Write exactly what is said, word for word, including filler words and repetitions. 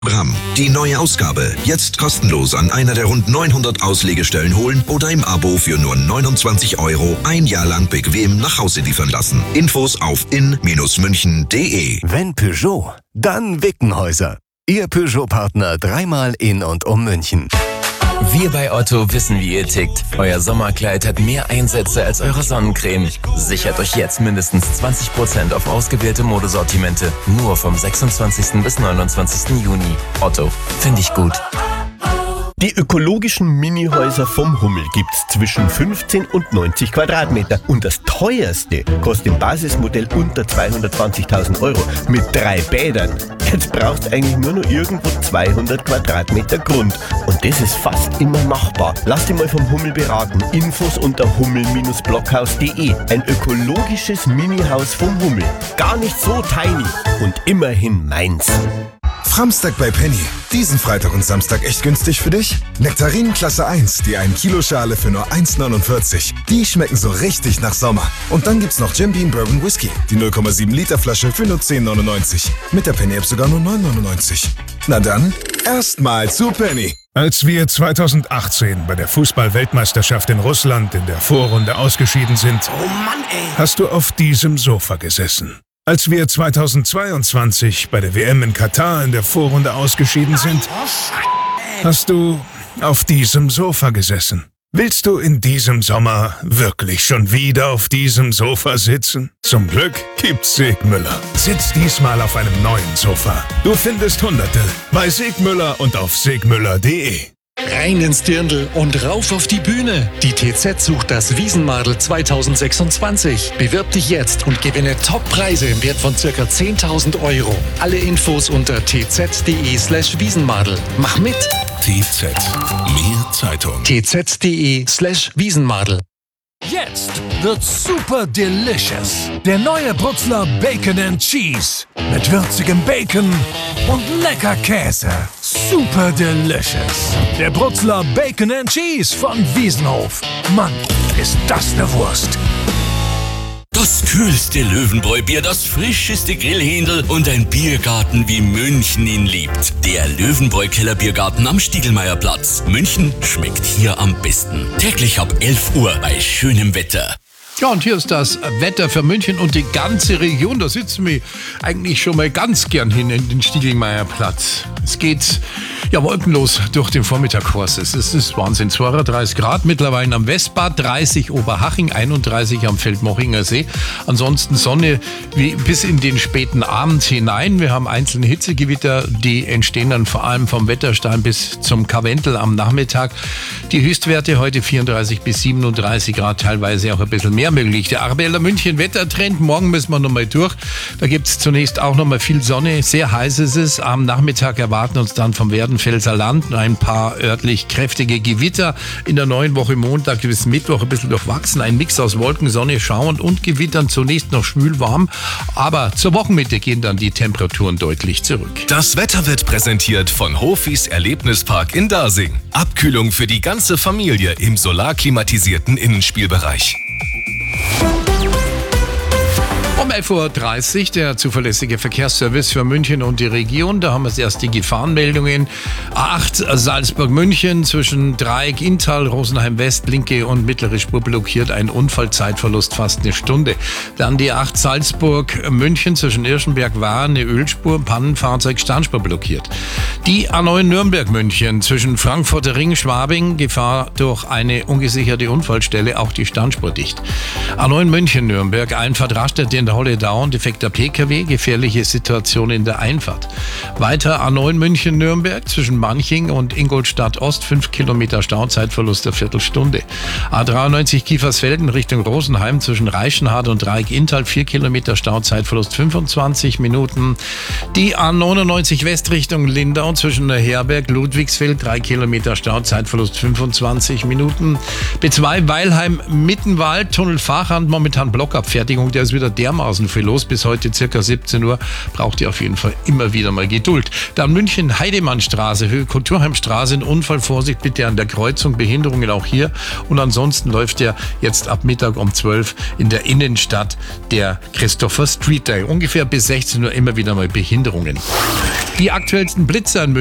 Programm. Die neue Ausgabe. Jetzt kostenlos an einer der rund neunhundert Auslegestellen holen oder im Abo für nur neunundzwanzig Euro ein Jahr lang bequem nach Hause liefern lassen. Infos auf in Bindestrich münchen punkt de. Wenn Peugeot, dann Wickenhäuser. Ihr Peugeot-Partner dreimal in und um München. Wir bei Otto wissen, wie ihr tickt. Euer Sommerkleid hat mehr Einsätze als eure Sonnencreme. Sichert euch jetzt mindestens zwanzig Prozent auf ausgewählte Modesortimente. Nur vom sechsundzwanzigsten bis neunundzwanzigsten Juni. Otto, finde ich gut. Die ökologischen Minihäuser vom Hummel gibt's zwischen fünfzehn und neunzig Quadratmeter. Und das teuerste kostet im Basismodell unter zweihundertzwanzigtausend Euro mit drei Bädern. Jetzt braucht's eigentlich nur noch irgendwo zweihundert Quadratmeter Grund. Und das ist fast immer machbar. Lass dich mal vom Hummel beraten. Infos unter hummel Bindestrich blockhaus punkt de. Ein ökologisches Minihaus vom Hummel. Gar nicht so tiny und immerhin meins. Framstag bei Penny. Diesen Freitag und Samstag echt günstig für dich? Nektarinen Klasse eins, die ein Kilo Schale für nur eins neunundvierzig. Die schmecken so richtig nach Sommer. Und dann gibt's noch Jim Beam Bourbon Whisky, die null Komma sieben Liter Flasche für nur zehn neunundneunzig. Mit der Penny App sogar nur neun neunundneunzig. Na dann, erstmal zu Penny. Als wir zweitausendachtzehn bei der Fußball-Weltmeisterschaft in Russland in der Vorrunde ausgeschieden sind, oh Mann, ey. hast du auf diesem Sofa gesessen. Als wir zweitausendzweiundzwanzig bei der W M in Katar in der Vorrunde ausgeschieden sind, hast du auf diesem Sofa gesessen. Willst du in diesem Sommer wirklich schon wieder auf diesem Sofa sitzen? Zum Glück gibt's Segmüller. Sitz diesmal auf einem neuen Sofa. Du findest Hunderte bei Segmüller und auf segmüller punkt de. Rein ins Dirndl und rauf auf die Bühne. Die T Z sucht das Wiesenmadel zweitausendsechsundzwanzig. Bewirb dich jetzt und gewinne Top-Preise im Wert von ca. zehntausend Euro. Alle Infos unter tz.de slash Wiesenmadel. Mach mit! T Z. Mehr Zeitung. tz.de slash Wiesenmadel. Jetzt wird's super delicious. Der neue Brutzler Bacon and Cheese. Mit würzigem Bacon und lecker Käse. Super delicious. Der Brutzler Bacon and Cheese von Wiesenhof. Mann, ist das eine Wurst. Das kühlste Löwenbräu-Bier, das frischeste Grillhändel und ein Biergarten, wie München ihn liebt. Der Löwenbräu-Keller-Biergarten am Stiegelmeierplatz. München schmeckt hier am besten. Täglich ab elf Uhr bei schönem Wetter. Ja, und hier ist das Wetter für München und die ganze Region. Da sitzen wir eigentlich schon mal ganz gern hin in den Stiegelmeierplatz. Es geht ja wolkenlos durch den Vormittag. Es ist Wahnsinn. zweiunddreißig Grad mittlerweile am Westbad, dreißig Oberhaching, einunddreißig am Feldmochinger See. Ansonsten Sonne wie bis in den späten Abend hinein. Wir haben einzelne Hitzegewitter, die entstehen dann vor allem vom Wetterstein bis zum Karwendel am Nachmittag. Die Höchstwerte heute vierunddreißig bis siebenunddreißig Grad, teilweise auch ein bisschen mehr möglich. Der Arabella München Wettertrend, morgen müssen wir nochmal durch. Da gibt es zunächst auch nochmal viel Sonne, sehr heiß ist es. Am Nachmittag erwarten uns dann vom Werdenfelser Land ein paar örtlich kräftige Gewitter. In der neuen Woche Montag bis Mittwoch ein bisschen durchwachsen. Ein Mix aus Wolken, Sonne, Schauern und Gewittern. Zunächst noch schwül warm, aber zur Wochenmitte gehen dann die Temperaturen deutlich zurück. Das Wetter wird präsentiert von Hofis Erlebnispark in Dasing. Abkühlung für die ganze Familie im solarklimatisierten Innenspielbereich. Um elf Uhr dreißig der zuverlässige Verkehrsservice für München und die Region. Da haben wir als erst die Gefahrenmeldungen. A acht Salzburg-München zwischen Dreieck, Inntal, Rosenheim West, linke und mittlere Spur blockiert. Ein Unfallzeitverlust fast eine Stunde. Dann die A acht Salzburg-München zwischen Irschenberg war eine Ölspur, Pannenfahrzeug, Standspur blockiert. Die A neun Nürnberg-München zwischen Frankfurter Ring, Schwabing, Gefahr durch eine ungesicherte Unfallstelle, auch die Standspur dicht. A neun München-Nürnberg, Einfahrt Rastatt in der Holle Down, defekter P K W, gefährliche Situation in der Einfahrt. Weiter A neun München-Nürnberg zwischen Manching und Ingolstadt Ost, fünf Kilometer Stauzeitverlust der Viertelstunde. A dreiundneunzig Kiefersfelden Richtung Rosenheim zwischen Reichenhard und Dreieck Inntal, vier Kilometer Stauzeitverlust, fünfundzwanzig Minuten. Die A neunundneunzig West Richtung Lindau zwischen Herberg, Ludwigsfeld, drei Kilometer Stauzeitverlust, fünfundzwanzig Minuten. B zwei Weilheim Mittenwald, Tunnel Fahrrand, momentan Blockabfertigung, der ist wieder dermaßen draußen viel los. Bis heute circa siebzehn Uhr braucht ihr auf jeden Fall immer wieder mal Geduld. Dann München Heidemannstraße, Höhe Kulturheimstraße, ein Unfall, Vorsicht bitte an der Kreuzung, Behinderungen auch hier. Und ansonsten läuft ja jetzt ab Mittag um zwölf in der Innenstadt der Christopher Street Day. Ungefähr bis sechzehn Uhr immer wieder mal Behinderungen. Die aktuellsten Blitzer in